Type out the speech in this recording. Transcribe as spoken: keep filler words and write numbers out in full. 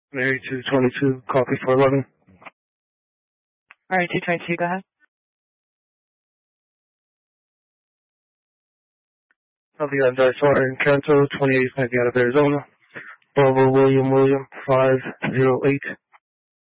Mary two twenty-two, copy four eleven. Mary two twenty-two, go ahead. Nothing on Dice Water in Canto, twenty-eight ninety out of Arizona. Bravo William William, five zero eight.